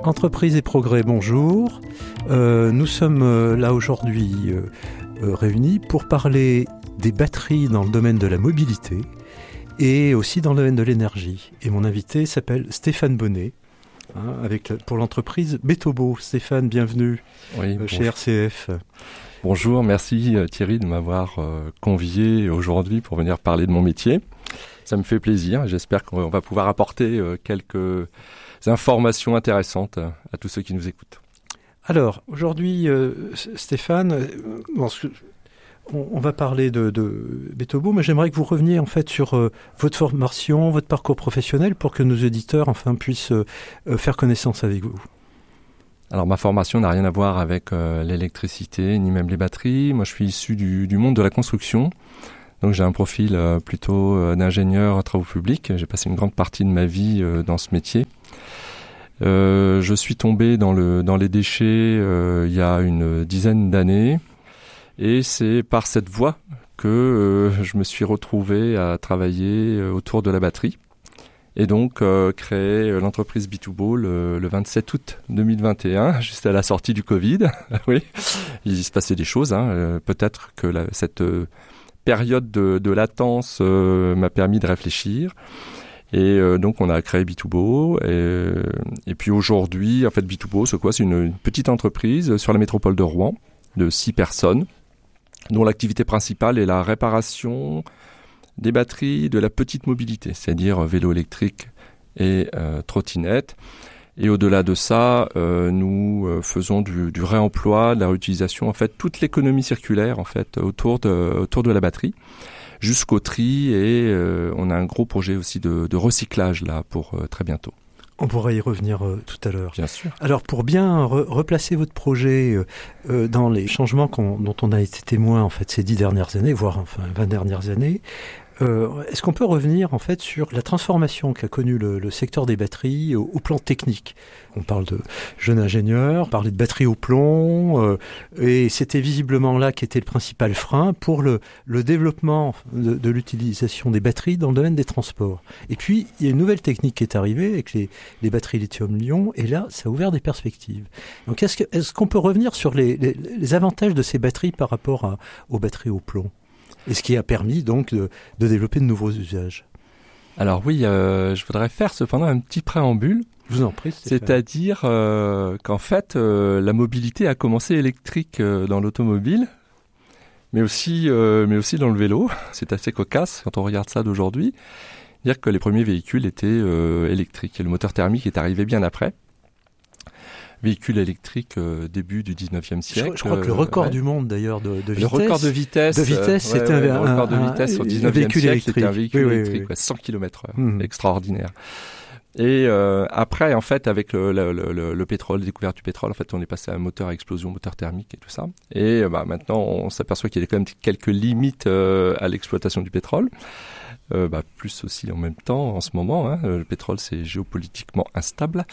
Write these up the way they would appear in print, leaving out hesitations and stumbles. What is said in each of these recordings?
Entreprise et progrès, bonjour. Nous sommes là aujourd'hui réunis pour parler des batteries dans le domaine de la mobilité et aussi dans le domaine de l'énergie. Et mon invité s'appelle Stéphane Bonnet, pour l'entreprise Betobo. Stéphane, bienvenue chez RCF. Bonjour, merci Thierry de m'avoir convié aujourd'hui pour venir parler de mon métier. Ça me fait plaisir, j'espère qu'on va pouvoir apporter quelques informations intéressantes à tous ceux qui nous écoutent. Alors, aujourd'hui, Stéphane, on va parler de Betobo, mais j'aimerais que vous reveniez en fait sur votre formation, votre parcours professionnel pour que nos auditeurs puissent faire connaissance avec vous. Alors ma formation n'a rien à voir avec l'électricité ni même les batteries. Moi je suis issu du monde de la construction. Donc j'ai un profil plutôt d'ingénieur en travaux publics. J'ai passé une grande partie de ma vie dans ce métier. Je suis tombé dans les déchets il y a une dizaine d'années. Et c'est par cette voie que je me suis retrouvé à travailler autour de la batterie. Et donc créé l'entreprise Betobo le 27 août 2021, juste à la sortie du Covid. Oui, il se passait des choses. Peut-être que cette période de latence m'a permis de réfléchir. Et donc on a créé Betobo. Et puis aujourd'hui, en fait, Betobo, c'est une petite entreprise sur la métropole de Rouen de 6 personnes, dont l'activité principale est la réparation des batteries de la petite mobilité, c'est-à-dire vélo électrique et trottinette. Et au-delà de ça, nous faisons du réemploi, de la réutilisation, en fait, toute l'économie circulaire en fait autour de la batterie, jusqu'au tri. Et on a un gros projet aussi de recyclage là pour très bientôt. On pourra y revenir tout à l'heure. Bien sûr. Alors pour bien replacer votre projet dans les changements dont on a été témoin en fait ces 10 dernières années, voire 20 dernières années, est-ce qu'on peut revenir en fait sur la transformation qu'a connue le secteur des batteries au plan technique? On parle de jeunes ingénieurs, on parlait de batteries au plomb, et c'était visiblement là qu'était le principal frein pour le développement de l'utilisation des batteries dans le domaine des transports. Et puis, il y a une nouvelle technique qui est arrivée avec les batteries lithium-ion, et là, ça a ouvert des perspectives. Donc, est-ce qu'on peut revenir sur les avantages de ces batteries par rapport aux batteries au plomb? Et ce qui a permis donc de développer de nouveaux usages. Alors oui, je voudrais faire cependant un petit préambule. Je vous en prie. C'est-à-dire qu'en fait, la mobilité a commencé électrique dans l'automobile, mais aussi dans le vélo. C'est assez cocasse quand on regarde ça d'aujourd'hui. Dire que les premiers véhicules étaient électriques et le moteur thermique est arrivé bien après. Véhicule électrique début du 19e siècle. Je crois que le record du monde d'ailleurs de vitesse. Le record de vitesse. C'était le record de vitesse au 19e siècle, c'était un véhicule électrique, 100 km/h. Extraordinaire. Et après, en fait, avec le pétrole, la découverte du pétrole, en fait, on est passé à un moteur à explosion, moteur thermique et tout ça. Et maintenant, on s'aperçoit qu'il y a quand même quelques limites à l'exploitation du pétrole. Plus aussi en même temps en ce moment, le pétrole c'est géopolitiquement instable.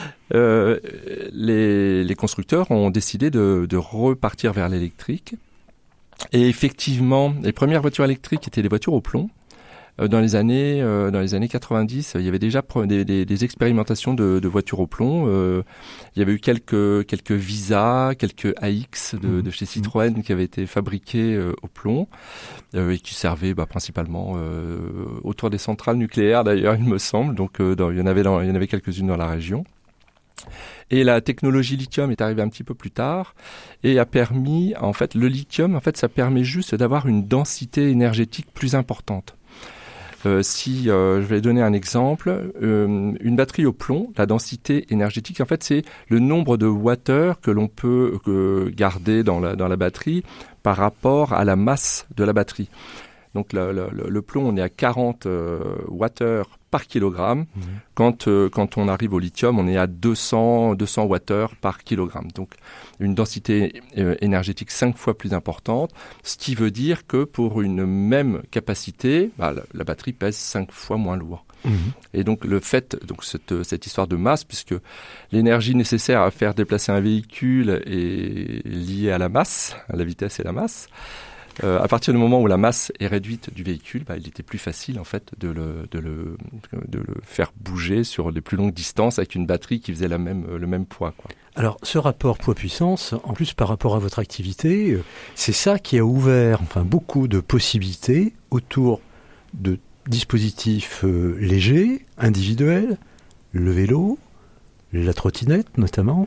Les constructeurs ont décidé de repartir vers l'électrique. Et effectivement, les premières voitures électriques étaient des voitures au plomb. Dans les années 90, il y avait déjà des expérimentations de voitures au plomb. Il y avait eu quelques Visa, quelques AX de chez Citroën qui avaient été fabriqués au plomb et qui servaient principalement autour des centrales nucléaires d'ailleurs, il me semble. Donc il y en avait quelques-unes dans la région. Et la technologie lithium est arrivée un petit peu plus tard et a permis, en fait, le lithium, en fait, ça permet juste d'avoir une densité énergétique plus importante. Je vais donner un exemple, une batterie au plomb, la densité énergétique, en fait, c'est le nombre de wattheures que l'on peut garder dans la batterie par rapport à la masse de la batterie. Donc le plomb, on est à 40 wattheures par kilogramme. Quand on arrive au lithium, on est à 200 wattheures par kilogramme. Donc une densité énergétique 5 fois plus importante, ce qui veut dire que pour une même capacité, la batterie pèse 5 fois moins lourd. Et donc cette histoire de masse, puisque l'énergie nécessaire à faire déplacer un véhicule est liée à la masse, à la vitesse et la masse. À partir du moment où la masse est réduite du véhicule, il était plus facile en fait de le faire bouger sur des plus longues distances avec une batterie qui faisait le même poids, quoi. Alors, ce rapport poids-puissance, en plus par rapport à votre activité, c'est ça qui a ouvert beaucoup de possibilités autour de dispositifs légers, individuels, le vélo, la trottinette notamment,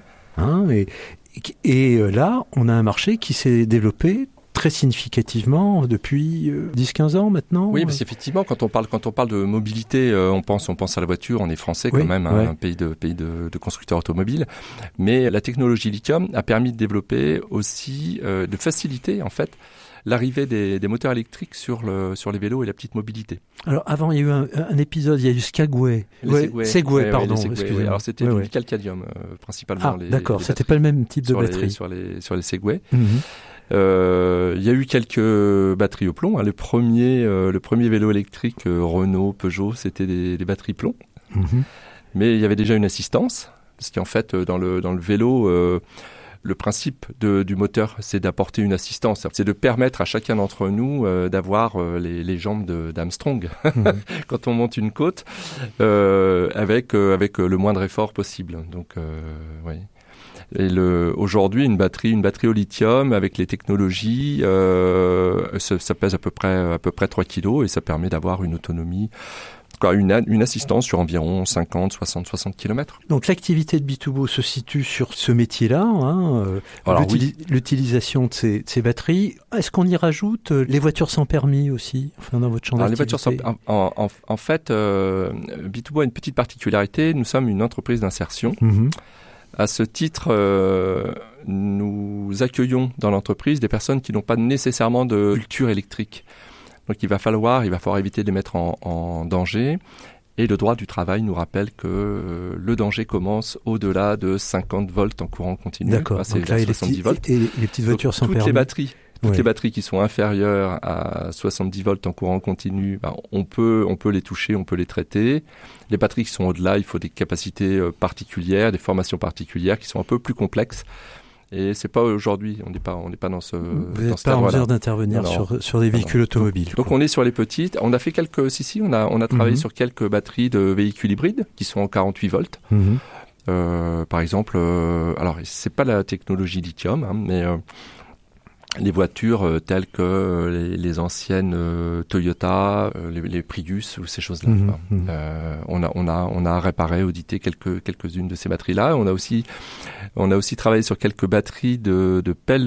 et là, on a un marché qui s'est développé très significativement depuis 10-15 ans maintenant. Oui, parce qu'effectivement, quand on parle de mobilité, on pense à la voiture. On est français quand même, un pays de constructeurs automobiles. Mais la technologie lithium a permis de développer aussi, de faciliter en fait l'arrivée des moteurs électriques sur les vélos et la petite mobilité. Alors avant, il y a eu un épisode, il y a eu Skagway. Segway, pardon. Excusez-moi. Alors c'était du calcadium principalement. D'accord. C'était pas le même type de batterie. Sur les Segway. Mm-hmm. Il y a eu quelques batteries au plomb. Le premier vélo électrique Renault, Peugeot, c'était des batteries plomb. Mm-hmm. Mais il y avait déjà une assistance, parce qu'en fait, dans le vélo, le principe du moteur, c'est d'apporter une assistance. C'est de permettre à chacun d'entre nous d'avoir les jambes d'Armstrong quand on monte une côte, avec le moindre effort possible. Donc, oui. Et aujourd'hui, une batterie au lithium avec les technologies, ça pèse à peu près 3 kilos et ça permet d'avoir une autonomie, une assistance sur environ 50, 60 km. Donc l'activité de B2Bo se situe sur ce métier-là, l'utilisation de ces batteries. Est-ce qu'on y rajoute les voitures sans permis aussi, dans votre champ d'activité? Les voitures sans permis, en fait, B2Bo a une petite particularité. Nous sommes une entreprise d'insertion. Mm-hmm. À ce titre, nous accueillons dans l'entreprise des personnes qui n'ont pas nécessairement de culture électrique. Donc il va falloir éviter de les mettre en danger. Et le droit du travail nous rappelle que le danger commence au-delà de 50 volts en courant continu. D'accord. Donc là, 70 volts. Et les petites voitures sans permis. Toutes les batteries qui sont inférieures à 70 volts en courant continu, on peut les toucher, on peut les traiter. Les batteries qui sont au-delà, il faut des capacités particulières, des formations particulières qui sont un peu plus complexes. Et c'est pas aujourd'hui, on n'est pas dans ce cadre-là. Vous n'êtes pas en mesure d'intervenir sur des véhicules automobiles. Donc on est sur les petites. On a fait on a travaillé sur quelques batteries de véhicules hybrides qui sont en 48 volts. Mm-hmm. Par exemple, alors c'est pas la technologie lithium, mais les voitures telles que les anciennes Toyota, les Prius ou ces choses-là. On a réparé, audité quelques-unes de ces batteries-là. On a aussi travaillé sur quelques batteries de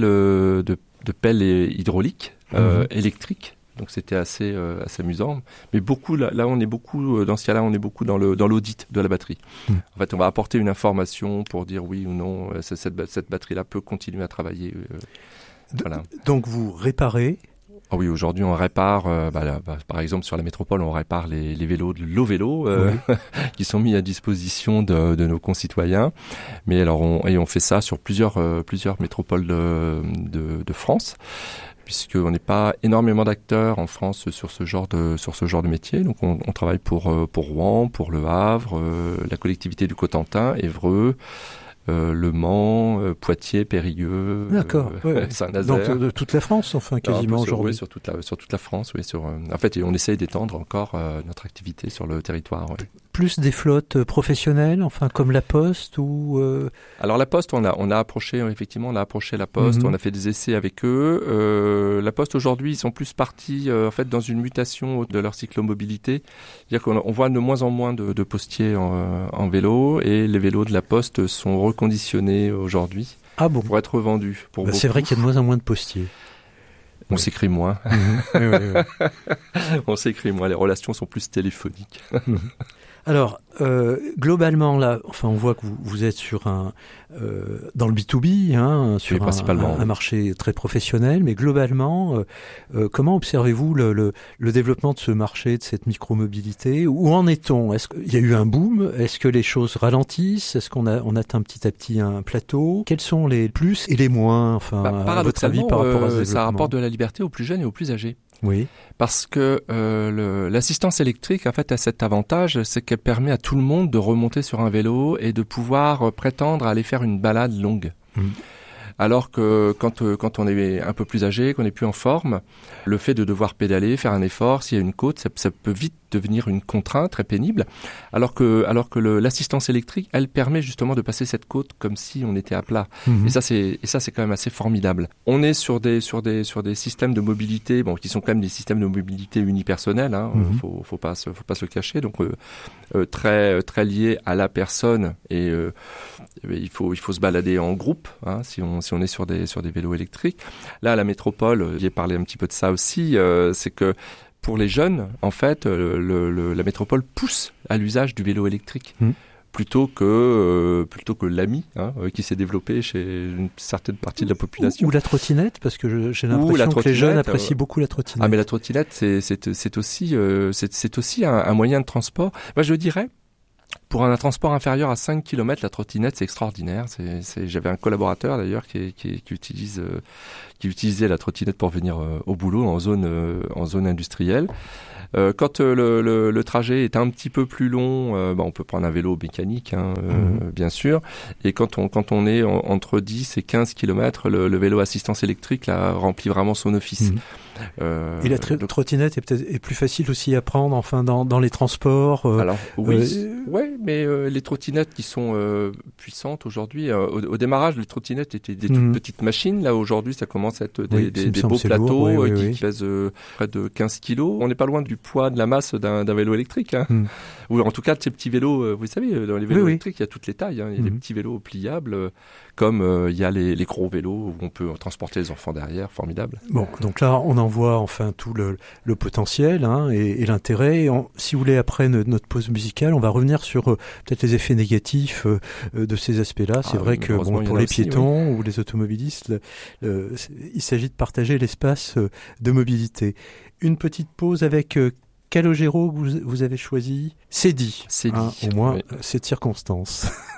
pelles hydrauliques électriques. Donc c'était assez amusant. Mais on est beaucoup dans ce cas-là, on est beaucoup dans l'audit de la batterie. En fait, on va apporter une information pour dire oui ou non, cette batterie-là peut continuer à travailler. Voilà. Donc vous réparez? Oui, aujourd'hui on répare, par exemple sur la métropole, on répare les vélos de l'O-Vélo qui sont mis à disposition de nos concitoyens. Mais alors on fait ça sur plusieurs métropoles de France, puisqu'on n'est pas énormément d'acteurs en France sur ce genre de métier. Donc on travaille pour Rouen, pour Le Havre, la collectivité du Cotentin, Évreux, Le Mans, Poitiers, Périgueux, Saint-Nazaire. Donc de toute la France, quasiment aujourd'hui. Oui, sur toute la France. Oui, en fait, on essaye d'étendre encore notre activité sur le territoire. Ouais. Plus des flottes professionnelles, comme la Poste ou. Alors la Poste, on a approché la Poste, on a fait des essais avec eux. La Poste aujourd'hui, ils sont plus partis dans une mutation de leur cyclomobilité. C'est-à-dire qu'on voit de moins en moins de postiers en vélo, et les vélos de la Poste sont reconditionnés aujourd'hui pour être revendus. C'est vrai qu'il y a de moins en moins de postiers. On s'écrit moins. Oui. On s'écrit moins. Les relations sont plus téléphoniques. Alors, globalement, là, on voit que vous êtes dans le B2B, sur un marché très professionnel, mais globalement, comment observez-vous le développement de ce marché, de cette micromobilité? Où en est-on? Est-ce qu'il y a eu un boom? Est-ce que les choses ralentissent? Est-ce qu'on atteint petit à petit un plateau? Quels sont les plus et les moins, à votre avis, par rapport à ce développement? Ça rapporte de la liberté aux plus jeunes et aux plus âgés. Oui. Parce que l'assistance électrique, en fait, a cet avantage, c'est qu'elle permet à tout le monde de remonter sur un vélo et de pouvoir prétendre à aller faire une balade longue. Alors que quand on est un peu plus âgé, qu'on n'est plus en forme, le fait de devoir pédaler, faire un effort, s'il y a une côte, ça peut vite devenir une contrainte très pénible. Alors que l'assistance électrique, elle permet justement de passer cette côte comme si on était à plat. Et ça c'est quand même assez formidable. On est sur des systèmes de mobilité, qui sont quand même des systèmes de mobilité unipersonnels. Faut pas se le cacher. Donc très très liés à la personne et il faut se balader en groupe si on est sur des vélos électriques. Là à la métropole, j'ai parlé un petit peu de ça aussi, c'est que pour les jeunes, en fait, la métropole pousse à l'usage du vélo électrique. Plutôt que l'ami qui s'est développé chez une certaine partie de la population. Ou la trottinette, parce que j'ai l'impression que les jeunes apprécient beaucoup la trottinette. Ah mais la trottinette, c'est aussi un moyen de transport. Moi je dirais, pour un transport inférieur à 5 km, la trottinette c'est extraordinaire. J'avais un collaborateur d'ailleurs qui utilisait la trottinette pour venir au boulot en zone industrielle. Quand le trajet est un petit peu plus long, on peut prendre un vélo mécanique, bien sûr. Et quand on est entre 10 et 15 km, le vélo assistance électrique là remplit vraiment son office. Et la trottinette est plus facile aussi à prendre, enfin dans les transports. Alors oui, mais les trottinettes qui sont puissantes aujourd'hui, au démarrage les trottinettes étaient des toutes petites machines. Là aujourd'hui, ça commence à être des beaux plateaux qui pèsent près de 15 kilos. On n'est pas loin du poids de la masse d'un vélo électrique, ou en tout cas de ces petits vélos. Vous savez, dans les vélos électriques, il y a toutes les tailles. Il y a des petits vélos pliables, comme il y a les gros vélos où on peut transporter les enfants derrière. Formidable. Bon, donc là, on en voit enfin tout le potentiel et l'intérêt. Si vous voulez, après notre pause musicale, on va revenir sur peut-être les effets négatifs de ces aspects-là. C'est vrai que pour les piétons ou les automobilistes, il s'agit de partager l'espace de mobilité. Une petite pause avec Calogero que vous avez choisi. C'est dit. Au moins, cette circonstance.